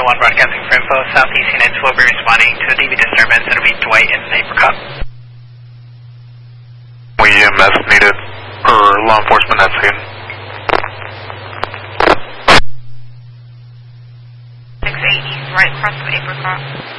1 broadcasting for info. Southeast units will be responding to a DV disturbance. It'll be Dwight in Apricot. EMS needed for law enforcement at scene. 6-8 East, right across from Apricot.